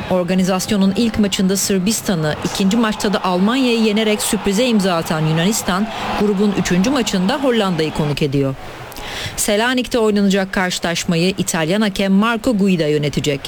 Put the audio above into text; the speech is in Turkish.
Organizasyonun ilk maçında Sırbistan'ı, ikinci maçta da Almanya'yı yenerek sürprize imza atan Yunanistan, grubun 3. maçında Hollanda'yı konuk ediyor. Selanik'te oynanacak karşılaşmayı İtalyan hakem Marco Guida yönetecek.